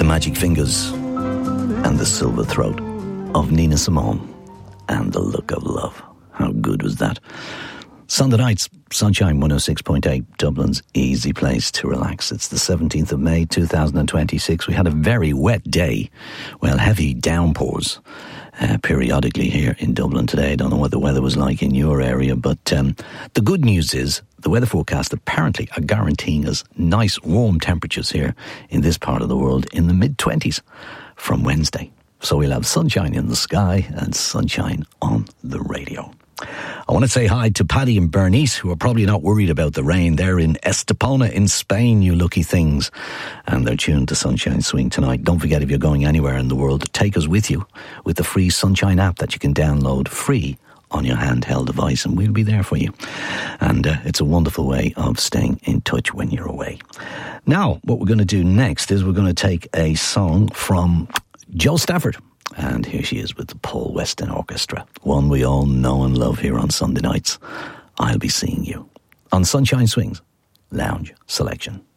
Magic Fingers and the Silver Throat of Nina Simone and The Look of Love. How good was that? Sunday nights, Sunshine 106.8, Dublin's easy place to relax. It's the 17th of May 2026. We had a very wet day. Well, heavy downpours periodically here in Dublin today. I don't know what the weather was like in your area, but the good news is the weather forecast apparently are guaranteeing us nice warm temperatures here in this part of the world in the mid-20s from Wednesday. So we'll have sunshine in the sky and sunshine on the radio. I want to say hi to Paddy and Bernice, who are probably not worried about the rain. They're in Estepona in Spain, you lucky things. And they're tuned to Sunshine Swing tonight. Don't forget, if you're going anywhere in the world, take us with you with the free Sunshine app that you can download free on your handheld device, and we'll be there for you. And it's a wonderful way of staying in touch when you're away. Now, what we're going to do next is we're going to take a song from Jo Stafford. And here she is with the Paul Weston Orchestra, one we all know and love here on Sunday nights. I'll Be Seeing You on Sunshine Swings Lounge Selection.